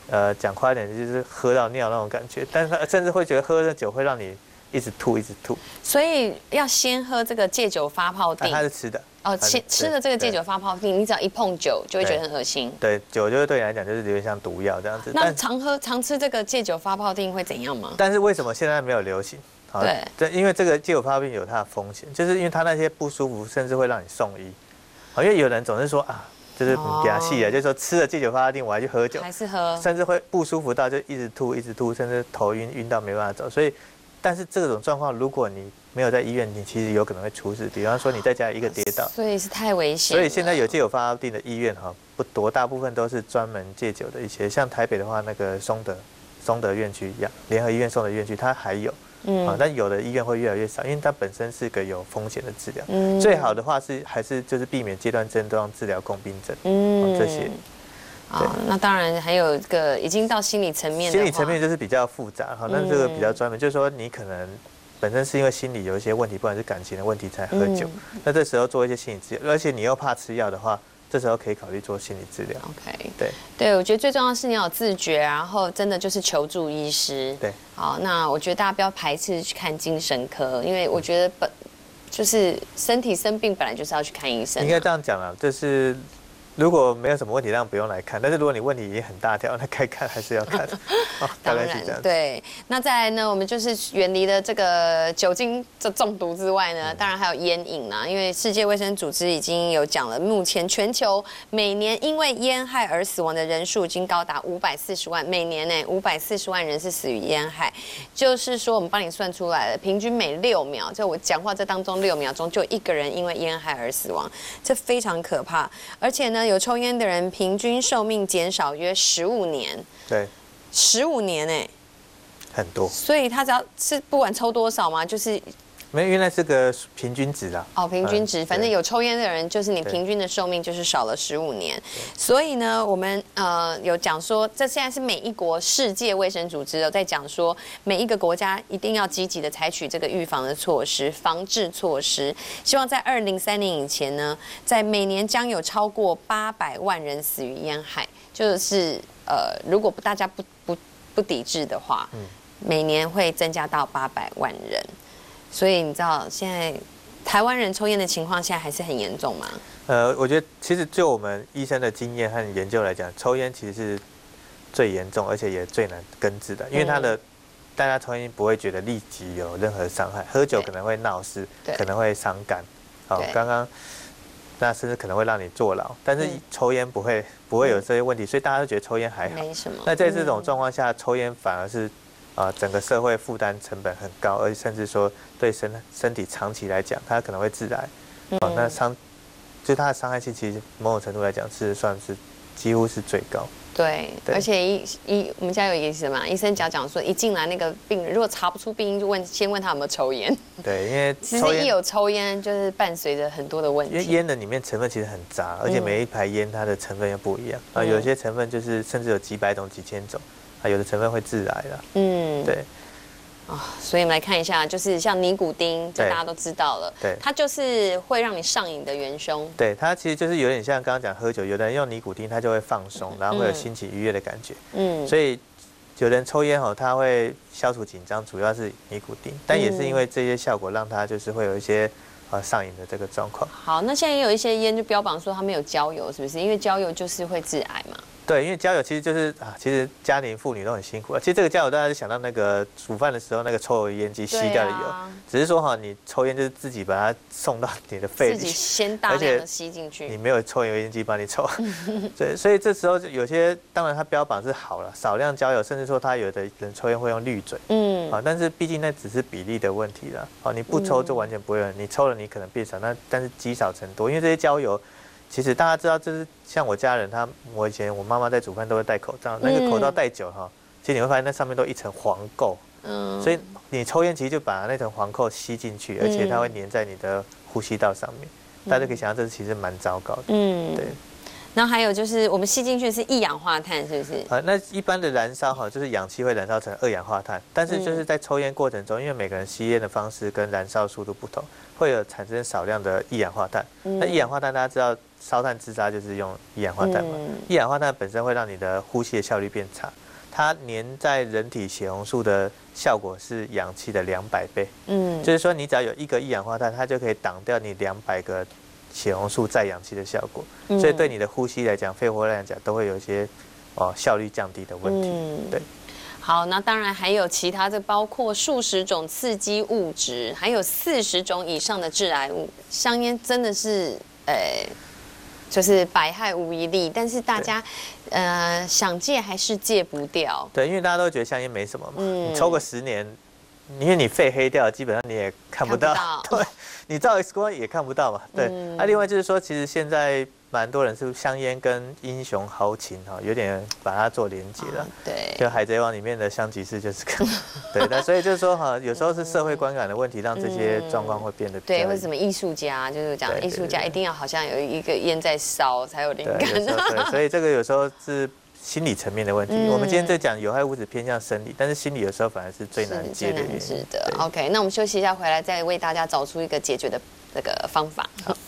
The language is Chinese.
讲快一点就是喝到尿那种感觉，但是他甚至会觉得喝了酒会让你一直吐，一直吐。 所以要先喝这个戒酒发泡锭。 它是吃的。 哦，吃了这个戒酒发泡锭，你只要一碰酒就会觉得很恶心。 对，酒就是对你来讲就是有点像毒药这样子。 那常吃这个戒酒发泡锭会怎样吗？ 但是为什么现在没有流行？对，因为这个戒酒发泡锭有它的风险，就是因为它那些不舒服，甚至会让你送医。因为有人总是说啊，就是你给他戏了，就是说吃了戒酒发泡锭我还去喝酒， 还是喝， 甚至会不舒服到就一直吐，一直吐，甚至头晕到没办法走。所以，但是这种状况，如果你没有在医院，你其实有可能会出事。比方说你在家一个跌倒， 所以是太危险。 所以现在有戒酒发泡锭的医院不多，大部分都是专门戒酒的一些。像台北的话，那个松德院区一样，联合医院松德院区它还有。但有的医院会越来越少，因为它本身是个有风险的治疗。最好的话还是就是避免阶段症状治疗共病症。这些。 那当然还有一个已经到心理层面的话， 心理层面就是比较复杂那这个比较专门，就是说你可能本身是因为心理有一些问题，不管是感情的问题才喝酒，那这时候做一些心理治疗，而且你又怕吃药的话，这时候可以考虑做心理治疗。 OK， 对， 我觉得最重要的是你要有自觉，然后真的就是求助医师。 对， 好，那我觉得大家不要排斥去看精神科，因为我觉得就是身体生病本来就是要去看医生。 应该这样讲了，就是如果没有什么问题，当然不用来看。但是如果你问题已经很大条，那该看还是要看。 当然，对。那再来呢，我们就是远离了这个酒精的中毒之外呢，当然还有烟瘾啦。因为世界卫生组织已经有讲了，目前全球每年因为烟害而死亡的人数已经高达540万，每年呢540万人是死于烟害。就是说，我们帮你算出来了，平均每6秒，就我讲话这当中6秒钟就1个人因为烟害而死亡，这非常可怕。而且呢，有抽烟的人平均寿命减少约15年。 对 ，15年很多。 所以他只要是不管抽多少嘛，就是没有，原来是个平均值啦。 平均值，反正有抽烟的人，就是你平均的寿命就是少了15年。所以呢，我们有讲说，这现在是每一国世界卫生组织在讲说，每一个国家一定要积极的采取这个预防的措施、防治措施，希望在2030以前呢，在每年将有超过800万人死于烟害，就是如果大家不抵制的话，每年会增加到800万人。所以你知道现在台湾人抽烟的情况现在还是很严重吗？ 我觉得其实就我们医生的经验和研究来讲，抽烟其实是最严重，而且也最难根治的，因为大家抽烟不会觉得立即有任何伤害，喝酒可能会闹事，可能会伤肝，刚刚那甚至可能会让你坐牢，但是抽烟不会有这些问题，所以大家都觉得抽烟还好， 没什么。 那在这种状况下，抽烟反而是整个社会负担成本很高，而且甚至说对身体长期来讲，它可能会致癌。那就它的伤害性，其实某种程度来讲是算是几乎是最高。 对，而且我们家有一个什么医生讲说，一进来那个病人如果查不出病因，就先问他有没有抽烟。 对，因为其实一有抽烟，就是伴随着很多的问题。 因为烟的里面成分其实很杂，而且每一排烟它的成分又不一样有些成分就是甚至有几百种、几千种。有的成分会致癌了，对， 所以我们来看一下，就是像尼古丁，这大家都知道了， 对， 它就是会让你上瘾的元凶， 对，它其实就是有点像刚刚讲喝酒，有的人用尼古丁，他就会放松，然后会有心情愉悦的感觉，所以有人抽烟他会消除紧张，主要是尼古丁，但也是因为这些效果，让他就是会有一些上瘾的这个状况。 好，那现在也有一些烟就标榜说它没有焦油，是不是？因为焦油就是会致癌嘛。 对，因为焦油其实就是其实家庭妇女都很辛苦其实这个焦油大家就想到那个煮饭的时候那个抽油烟机吸掉的油，只是说你抽烟就是自己把它送到你的肺里， 自己先大量的吸进去， 你没有抽油烟机帮你抽。对，所以这时候有些当然它标榜是好了，少量焦油，甚至说他有的人抽烟会用滤嘴，但是毕竟那只是比例的问题了，你不抽就完全不会有，你抽了你可能变少，但是积少成多，因为这些焦油。其实大家知道，就是像我家人，我以前我妈妈在煮饭都会戴口罩，那个口罩戴久其实你会发现那上面都一层黄垢，所以你抽烟其实就把那层黄垢吸进去，而且它会粘在你的呼吸道上面，大家可以想象这其实蛮糟糕的，对。 然后还有就是我们吸进去是一氧化碳，是不是？ 那一般的燃烧就是氧气会燃烧成二氧化碳，但是就是在抽烟过程中，因为每个人吸烟的方式跟燃烧速度不同，会有产生少量的一氧化碳。那一氧化碳大家知道，烧炭自杀就是用一氧化碳嘛。一氧化碳本身会让你的呼吸的效率变差，它粘在人体血红素的效果是氧气的200倍。就是说你只要有1个一氧化碳，它就可以挡掉你200个血红素载氧气的效果，所以对你的呼吸来讲，肺活量来讲都会有一些效率降低的问题。对。 好，那当然还有其他的，包括数十种刺激物质，还有40种以上的致癌物。香烟真的是就是百害无一利，但是大家想戒还是戒不掉。 对，因为大家都觉得香烟没什么嘛，你抽个10年，因为你肺黑掉，基本上你也看不到，对，你照 X 光也看不到嘛。对，另外就是说，其实现在蛮多人是香烟跟英雄豪情有点把它做连结了。 对， 就《海贼王》里面的香吉士就是个，对，那所以就是说有时候是社会观感的问题，让这些状况会变得比较。 对，或者什么艺术家，就是讲艺术家一定要好像有一个烟在烧才有灵感。 对，所以这个有时候是心理层面的问题。我们今天在讲有害物质偏向生理，但是心理有时候反而是最难戒的原因。 是的。OK， 那我们休息一下，回来再为大家找出一个解决的这个方法。好。